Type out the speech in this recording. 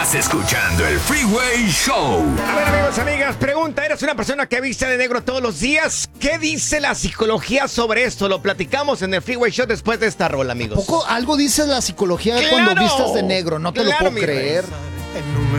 Estás escuchando el Freeway Show. A ver, amigos, amigas, pregunta, ¿eres una persona que viste de negro todos los días? ¿Qué dice la psicología sobre esto? Lo platicamos en el Freeway Show después de esta rola, amigos. Poco algo dice la psicología ¡Claro! cuando vistas de negro, no te lo Claro, puedo mi creer. rey.